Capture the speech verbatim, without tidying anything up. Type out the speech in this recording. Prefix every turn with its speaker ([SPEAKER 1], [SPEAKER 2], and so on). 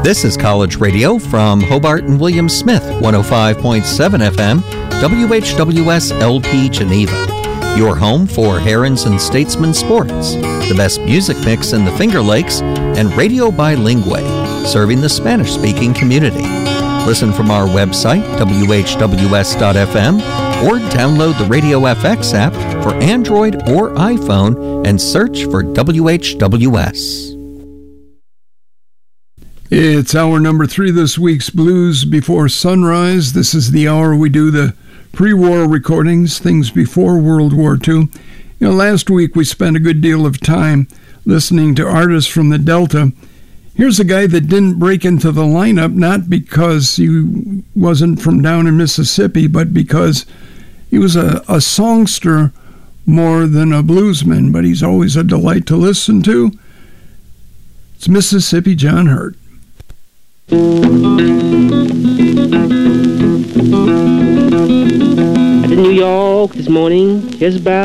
[SPEAKER 1] This is College Radio from Hobart and William Smith, one oh five point seven F M, W H W S L P Geneva. Your home for Herons and Statesman sports, the best music mix in the Finger Lakes, and Radio Bilingue, serving the Spanish-speaking community. Listen from our website, W H W S dot F M, or download the Radio F X app for Android or iPhone and search for W H W S.
[SPEAKER 2] It's hour number three this week's Blues Before Sunrise. This is the hour we do the pre-war recordings, things before World War Two. You know, last week we spent a good deal of time listening to artists from the Delta. Here's a guy that didn't break into the lineup, not because he wasn't from down in Mississippi, but because he was a, a songster more than a bluesman, but he's always a delight to listen to. It's Mississippi John Hurt.
[SPEAKER 3] At New York this morning, just about